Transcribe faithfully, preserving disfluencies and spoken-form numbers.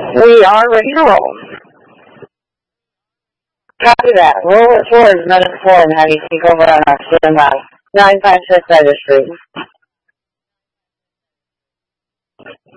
We are ready to roll. Copy that. Roll it towards minute four and have you take over on our standby. nine five six registry.